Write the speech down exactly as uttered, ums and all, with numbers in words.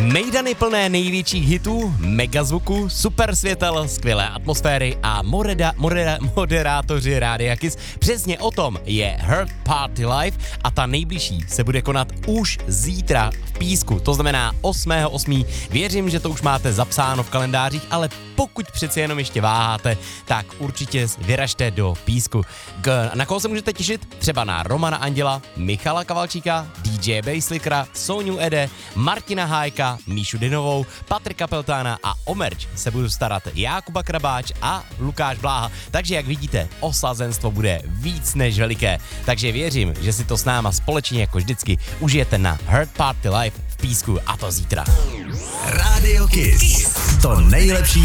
Mejdany plné největších hitů, megazvuku, super světel, skvělé atmosféry a moreda, moreda, moderátoři Rádia Kiss. Přesně o tom je Heart Party Live a ta nejbližší se bude konat už zítra v Písku, to znamená osmého osmého Věřím, že to už máte zapsáno v kalendářích, ale pokud přeci jenom ještě váháte, tak určitě vyražte do Písku. K, na koho se můžete těšit? Třeba na Romana Anděla, Michala Kavalčíka, D J Basslickera, Soniu Ede, Martina Hájka, Míšu Dynovou, Patrika Peltána a o merch se budu starat Jákuba Krabáč a Lukáš Bláha. Takže jak vidíte, osazenstvo bude víc než veliké. Takže věřím, že si to s náma společně jako vždycky užijete na Heart Party Live v Písku a to zítra. Rádio Kiss. To nejlepší